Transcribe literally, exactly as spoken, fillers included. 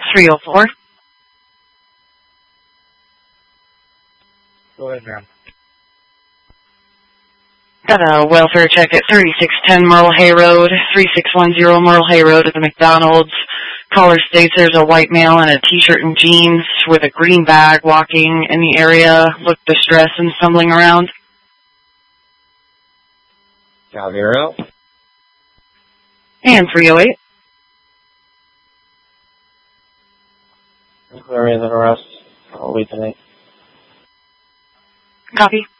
three oh four. Go ahead, ma'am. Got a welfare check at thirty-six ten Merle Hay Road, three six one zero Merle Hay Road at the McDonald's. Caller states there's a white male in a t-shirt and jeans with a green bag walking in the area, looked distressed and stumbling around. Calvero. And three oh eight. Inquiry and arrest. I'll wait tonight. Copy.